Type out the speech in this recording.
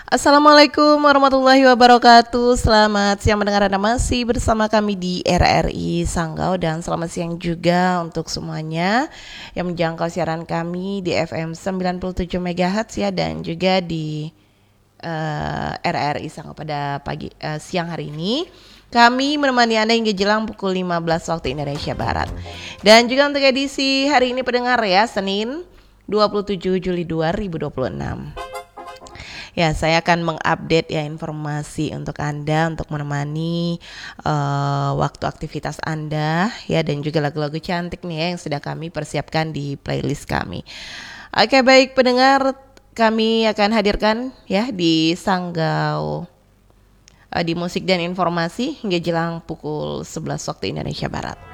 Assalamualaikum warahmatullahi wabarakatuh. Selamat siang mendengar, Anda masih bersama kami di RRI Sanggau, dan selamat siang juga untuk semuanya yang menjangkau siaran kami di FM 97 MHz ya, dan juga di RRI Sanggau pada siang hari ini. Kami menemani Anda hingga jelang pukul 15 waktu Indonesia Barat. Dan juga untuk edisi hari ini pendengar ya, Senin 27 Juli 2026. Ya, saya akan mengupdate ya informasi untuk Anda untuk menemani waktu aktivitas Anda ya, dan juga lagu-lagu cantik nih ya yang sudah kami persiapkan di playlist kami. Oke, baik pendengar, kami akan hadirkan ya di Sanggau di musik dan informasi hingga jelang pukul 11 waktu Indonesia Barat.